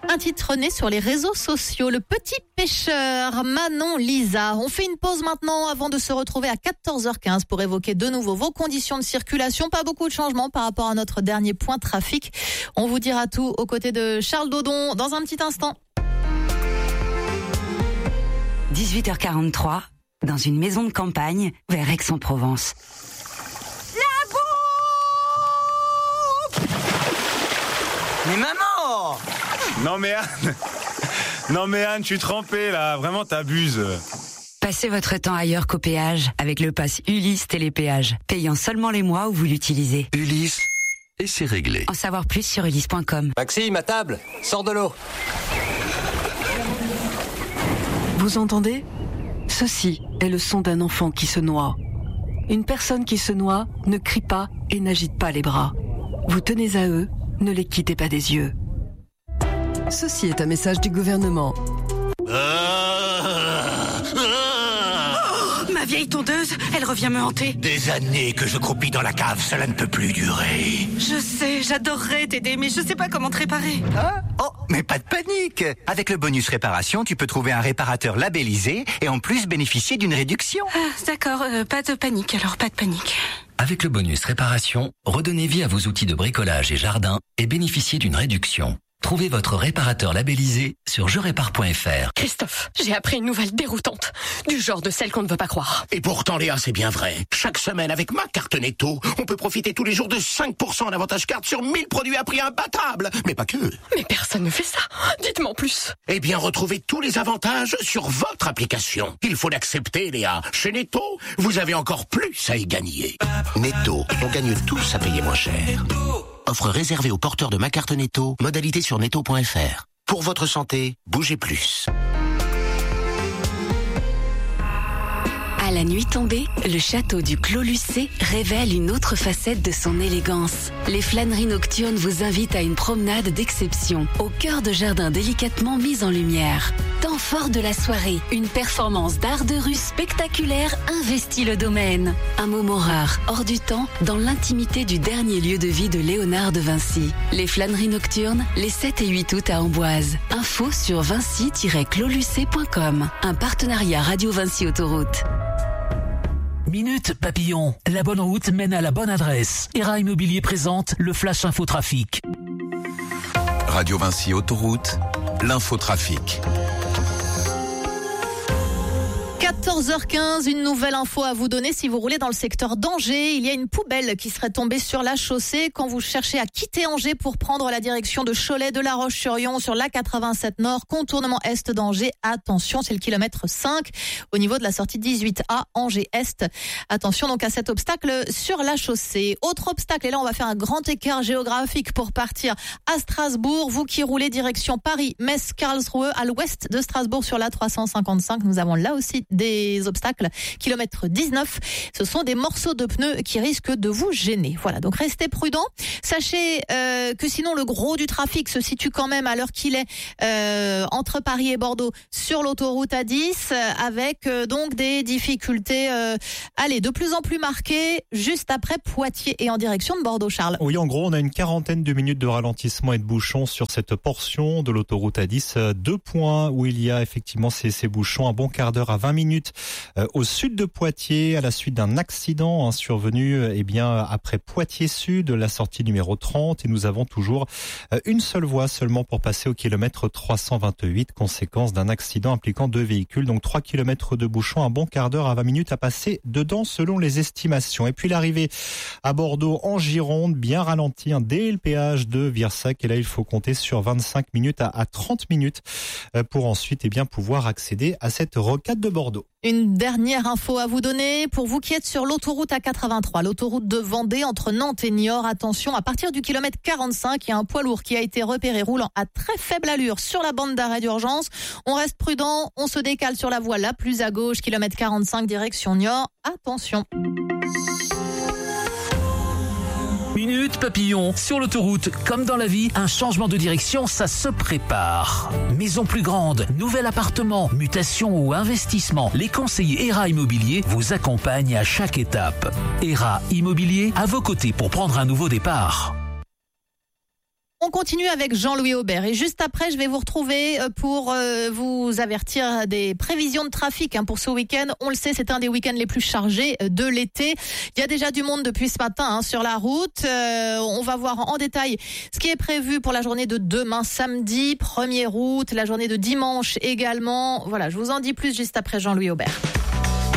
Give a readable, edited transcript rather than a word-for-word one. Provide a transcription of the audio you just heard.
Un titre né sur les réseaux sociaux, Le Petit Pêcheur, Manon Lisa. On fait une pause maintenant avant de se retrouver à 14h15 pour évoquer de nouveau vos conditions de circulation. Pas beaucoup de changements par rapport à notre dernier point trafic. On vous dira tout aux côtés de Charles Dodon dans un petit instant. 18h43, dans une maison de campagne vers Aix-en-Provence. La bouffe! Mais maman! Non mais Anne, je suis trempé là, vraiment t'abuses. Passez votre temps ailleurs qu'au péage avec le pass Ulysse Télépéage, payant seulement les mois où vous l'utilisez. Ulysse, et c'est réglé. En savoir plus sur ulysse.com. Maxime, à table, sors de l'eau. Vous entendez ? Ceci est le son d'un enfant qui se noie. Une personne qui se noie ne crie pas et n'agite pas les bras. Vous tenez à eux, ne les quittez pas des yeux. Ceci est un message du gouvernement. Ma vieille tondeuse, elle revient me hanter. Des années que je croupis dans la cave, cela ne peut plus durer. Je sais, j'adorerais t'aider, mais je sais pas comment te réparer. Oh, mais pas de panique. Avec le bonus réparation, tu peux trouver un réparateur labellisé et en plus bénéficier d'une réduction. D'accord, pas de panique, alors pas de panique. Avec le bonus réparation, redonnez vie à vos outils de bricolage et jardin et bénéficiez d'une réduction. Trouvez votre réparateur labellisé sur jerépare.fr. Christophe, j'ai appris une nouvelle déroutante, du genre de celle qu'on ne veut pas croire. Et pourtant, Léa, c'est bien vrai. Chaque semaine, avec ma carte Netto, on peut profiter tous les jours de 5% d'avantage carte sur 1000 produits à prix imbattable. Mais pas que. Mais personne ne fait ça. Dites-moi en plus. Eh bien, retrouvez tous les avantages sur votre application. Il faut l'accepter, Léa. Chez Netto, vous avez encore plus à y gagner. Netto, on gagne tous à payer moins cher. Offre réservée aux porteurs de ma carte Netto, modalité sur netto.fr. Pour votre santé, bougez plus. À la nuit tombée, le château du Clos Lucé révèle une autre facette de son élégance. Les flâneries nocturnes vous invitent à une promenade d'exception, au cœur de jardins délicatement mis en lumière. Temps fort de la soirée, une performance d'art de rue spectaculaire investit le domaine. Un moment rare, hors du temps, dans l'intimité du dernier lieu de vie de Léonard de Vinci. Les flâneries nocturnes, les 7 et 8 août à Amboise. Info sur vinci-closlucé.com. Un partenariat Radio Vinci Autoroute. Minute Papillon, la bonne route mène à la bonne adresse. ERA Immobilier présente le Flash Infotrafic. Radio Vinci Autoroute, l'infotrafic. 14h15, une nouvelle info à vous donner. Si vous roulez dans le secteur d'Angers, il y a une poubelle qui serait tombée sur la chaussée quand vous cherchez à quitter Angers pour prendre la direction de Cholet, de La Roche-sur-Yon sur la 87 Nord, contournement Est d'Angers. Attention, c'est le kilomètre 5 au niveau de la sortie 18A Angers-Est. Attention donc à cet obstacle sur la chaussée. Autre obstacle, et là on va faire un grand écart géographique pour partir à Strasbourg. Vous qui roulez direction Paris, Metz, Karlsruhe, à l'ouest de Strasbourg sur la 355, nous avons là aussi des obstacles. Kilomètre 19, ce sont des morceaux de pneus qui risquent de vous gêner. Voilà, donc restez prudents. Sachez que sinon le gros du trafic se situe quand même à l'heure qu'il est entre Paris et Bordeaux sur l'autoroute A10 avec donc des difficultés de plus en plus marquées juste après Poitiers et en direction de Bordeaux, Charles. Oui, en gros, on a une quarantaine de minutes de ralentissement et de bouchons sur cette portion de l'autoroute A10. 2 points où il y a effectivement ces bouchons, un bon quart d'heure à 20 minutes au sud de Poitiers à la suite d'un accident survenu après Poitiers Sud, la sortie numéro 30, et nous avons toujours une seule voie seulement pour passer au kilomètre 328, conséquence d'un accident impliquant 2 véhicules, donc 3 kilomètres de bouchons, un bon quart d'heure à 20 minutes à passer dedans selon les estimations. Et puis l'arrivée à Bordeaux en Gironde, bien ralentie dès le péage de Virsac, et là il faut compter sur 25 minutes à 30 minutes pour ensuite pouvoir accéder à cette rocade de Bordeaux. Une dernière info à vous donner pour vous qui êtes sur l'autoroute A83, l'autoroute de Vendée entre Nantes et Niort. Attention, à partir du kilomètre 45, il y a un poids lourd qui a été repéré roulant à très faible allure sur la bande d'arrêt d'urgence. On reste prudent, on se décale sur la voie la plus à gauche, kilomètre 45 direction Niort. Attention. Minute Papillon, sur l'autoroute, comme dans la vie, un changement de direction, ça se prépare. Maison plus grande, nouvel appartement, mutation ou investissement, les conseillers ERA Immobilier vous accompagnent à chaque étape. ERA Immobilier, à vos côtés pour prendre un nouveau départ. On continue avec Jean-Louis Aubert et juste après, je vais vous retrouver pour vous avertir des prévisions de trafic pour ce week-end. On le sait, c'est un des week-ends les plus chargés de l'été. Il y a déjà du monde depuis ce matin sur la route. On va voir en détail ce qui est prévu pour la journée de demain samedi, 1er août, la journée de dimanche également. Voilà, je vous en dis plus juste après Jean-Louis Aubert.